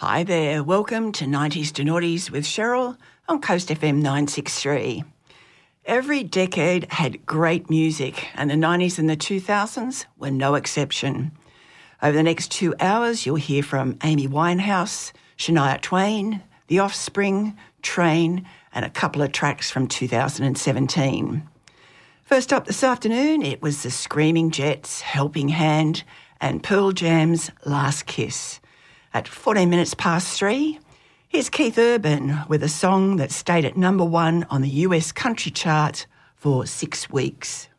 Hi there, welcome to 90s to Noughties with Cheryl on Coast FM 963. Every decade had great music and the 90s and the 2000s were no exception. Over the next 2 hours you'll hear from Amy Winehouse, Shania Twain, The Offspring, Train and a couple of tracks from 2017. First up this afternoon it was the Screaming Jets, Helping Hand and Pearl Jam's Last Kiss. At 14 minutes past 3, here's Keith Urban with a song that stayed at number 1 on the US country chart for 6 weeks.